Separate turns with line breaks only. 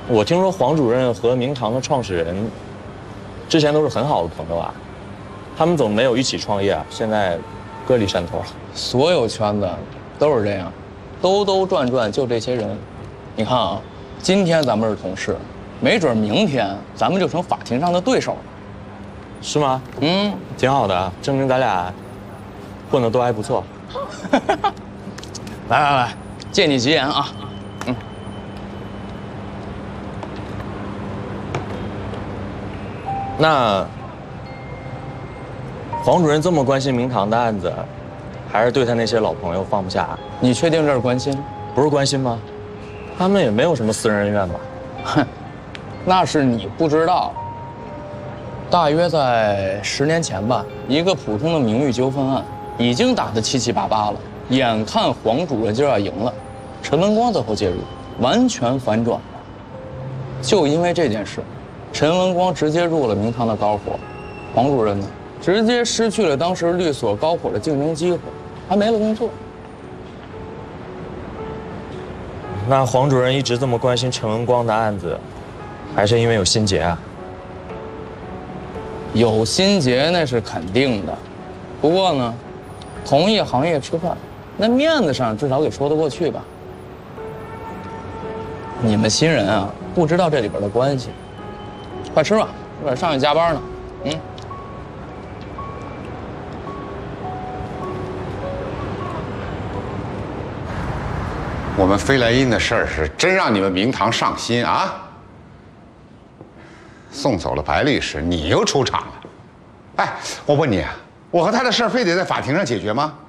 我听说黄主任和明堂的创始人之前都是很好的朋友啊，他们怎么没有一起创业啊？现在各立山头了。
所有圈子都是这样，兜兜转转就这些人。你看啊，今天咱们是同事，没准明天咱们就成法庭上的对手了。
是吗？挺好的，证明咱俩混得都还不错。
来，借你吉言啊。
那黄主任这么关心明堂的案子，还是对他那些老朋友放不下？
你确定这是关心？
不是关心吗？他们也没有什么私人恩怨吧？
哼，那是你不知道。大约在10年前吧，一个普通的名誉纠纷案已经打得七七八八了，眼看黄主任就要赢了，陈文光最后介入，完全反转了。就因为这件事，陈文光直接入了明堂的高伙，黄主任呢，直接失去了当时律所高伙的竞争机会，还没了工作。
那黄主任一直这么关心陈文光的案子，还是因为有心结啊？
有心结那是肯定的，不过呢，同一行业吃饭，那面子上至少给说得过去吧。你们新人啊，不知道这里边的关系。快吃吧，一会儿上去加班呢。
我们飞来印的事儿是真让你们明堂上心啊！送走了白律师，你又出场了。哎，我问你，我和他的事儿非得在法庭上解决吗？